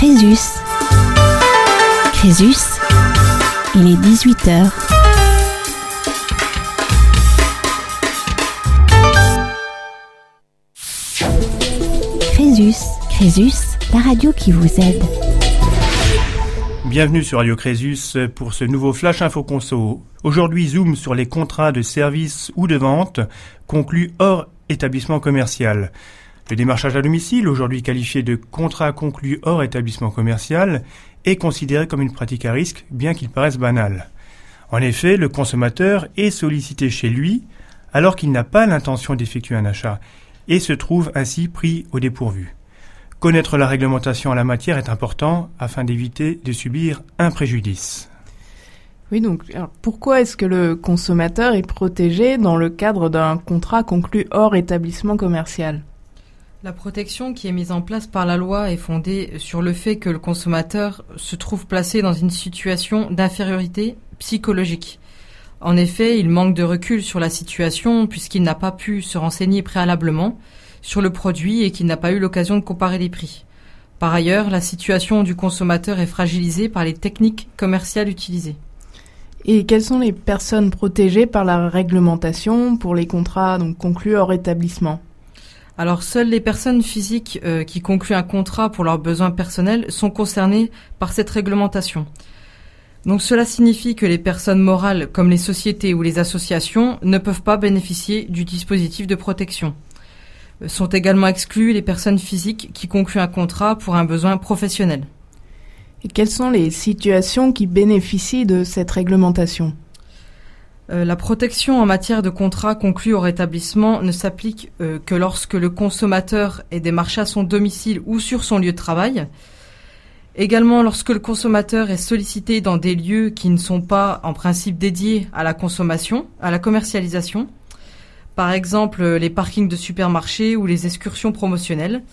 Crésus. Crésus, il est 18h. Crésus, la radio qui vous aide. Bienvenue sur Radio Crésus pour ce nouveau Flash Info Conso. Aujourd'hui, zoom sur les contrats de service ou de vente conclus hors établissement commercial. Le démarchage à domicile, aujourd'hui qualifié de contrat conclu hors établissement commercial, est considéré comme une pratique à risque, bien qu'il paraisse banal. En effet, le consommateur est sollicité chez lui alors qu'il n'a pas l'intention d'effectuer un achat et se trouve ainsi pris au dépourvu. Connaître la réglementation en la matière est important afin d'éviter de subir un préjudice. Oui, donc alors pourquoi est-ce que le consommateur est protégé dans le cadre d'un contrat conclu hors établissement commercial ? La protection qui est mise en place par la loi est fondée sur le fait que le consommateur se trouve placé dans une situation d'infériorité psychologique. En effet, il manque de recul sur la situation puisqu'il n'a pas pu se renseigner préalablement sur le produit et qu'il n'a pas eu l'occasion de comparer les prix. Par ailleurs, la situation du consommateur est fragilisée par les techniques commerciales utilisées. Et quelles sont les personnes protégées par la réglementation pour les contrats donc conclus hors établissement ? Alors, seules les personnes physiques qui concluent un contrat pour leurs besoins personnels sont concernées par cette réglementation. Donc, cela signifie que les personnes morales, comme les sociétés ou les associations, ne peuvent pas bénéficier du dispositif de protection. Sont également exclues les personnes physiques qui concluent un contrat pour un besoin professionnel. Et quelles sont les situations qui bénéficient de cette réglementation ? La protection en matière de contrat conclu hors établissement ne s'applique que lorsque le consommateur est démarché à son domicile ou sur son lieu de travail. Également lorsque le consommateur est sollicité dans des lieux qui ne sont pas en principe dédiés à la consommation, à la commercialisation. Par exemple, les parkings de supermarchés ou les excursions promotionnelles.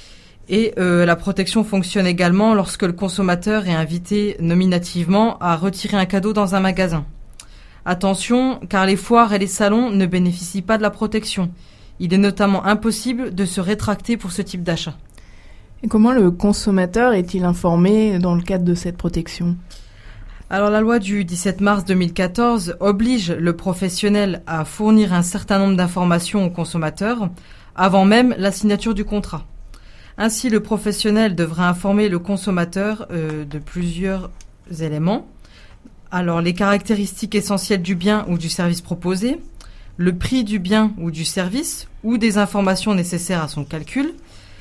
Et la protection fonctionne également lorsque le consommateur est invité nominativement à retirer un cadeau dans un magasin. Attention, car les foires et les salons ne bénéficient pas de la protection. Il est notamment impossible de se rétracter pour ce type d'achat. Et comment le consommateur est-il informé dans le cadre de cette protection ? Alors la loi du 17 mars 2014 oblige le professionnel à fournir un certain nombre d'informations au consommateur avant même la signature du contrat. Ainsi, le professionnel devra informer le consommateur de plusieurs éléments. Alors les caractéristiques essentielles du bien ou du service proposé, le prix du bien ou du service ou des informations nécessaires à son calcul,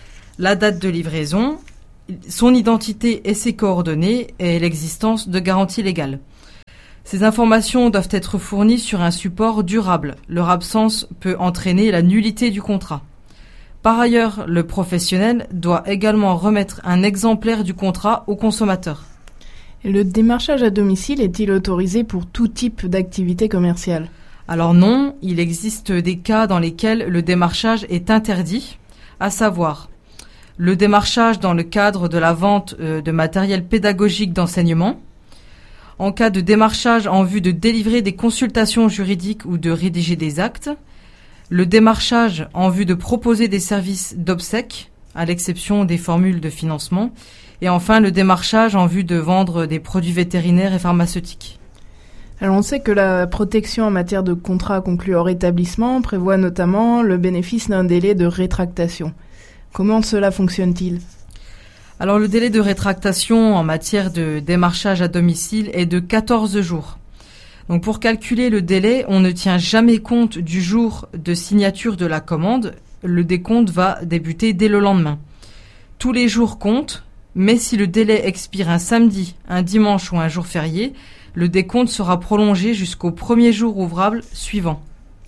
la date de livraison, son identité et ses coordonnées et l'existence de garanties légales. Ces informations doivent être fournies sur un support durable. Leur absence peut entraîner la nullité du contrat. Par ailleurs, le professionnel doit également remettre un exemplaire du contrat au consommateur. Le démarchage à domicile est-il autorisé pour tout type d'activité commerciale ? Alors non, il existe des cas dans lesquels le démarchage est interdit, à savoir le démarchage dans le cadre de la vente de matériel pédagogique d'enseignement, en cas de démarchage en vue de délivrer des consultations juridiques ou de rédiger des actes, le démarchage en vue de proposer des services d'obsèques, à l'exception des formules de financement, et enfin le démarchage en vue de vendre des produits vétérinaires et pharmaceutiques. Alors on sait que la protection en matière de contrat conclu hors établissement prévoit notamment le bénéfice d'un délai de rétractation. Comment cela fonctionne-t-il ? Alors le délai de rétractation en matière de démarchage à domicile est de 14 jours. Donc pour calculer le délai, on ne tient jamais compte du jour de signature de la commande. Le décompte va débuter dès le lendemain. Tous les jours comptent, mais si le délai expire un samedi, un dimanche ou un jour férié, le décompte sera prolongé jusqu'au premier jour ouvrable suivant.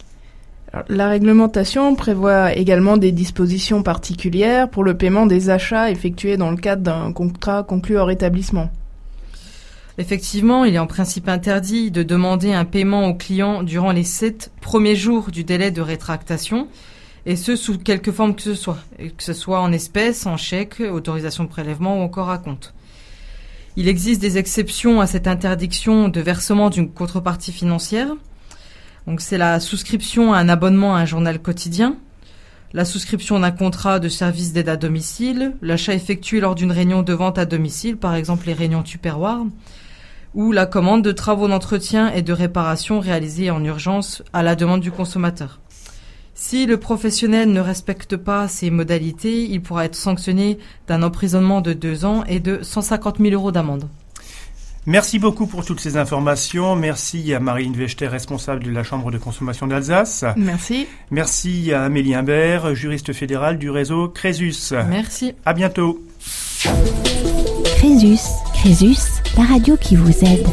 Alors, la réglementation prévoit également des dispositions particulières pour le paiement des achats effectués dans le cadre d'un contrat conclu hors établissement. Effectivement, il est en principe interdit de demander un paiement au client durant les 7 premiers jours du délai de rétractation, et ce sous quelque forme que ce soit en espèces, en chèque, autorisation de prélèvement ou encore à compte. Il existe des exceptions à cette interdiction de versement d'une contrepartie financière. Donc c'est la souscription à un abonnement à un journal quotidien, la souscription d'un contrat de service d'aide à domicile, l'achat effectué lors d'une réunion de vente à domicile, par exemple les réunions Tupperware, ou la commande de travaux d'entretien et de réparation réalisés en urgence à la demande du consommateur. Si le professionnel ne respecte pas ces modalités, il pourra être sanctionné d'un emprisonnement de 2 ans et de 150 000 € d'amende. Merci beaucoup pour toutes ces informations. Merci à Marine Vechter, responsable de la Chambre de consommation d'Alsace. Merci. Merci à Amélie Imbert, juriste fédérale du réseau Crésus. Merci. À bientôt. Crésus, la radio qui vous aide.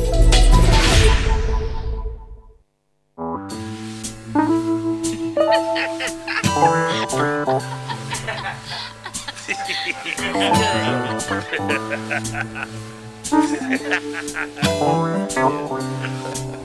Ha ha ha ha.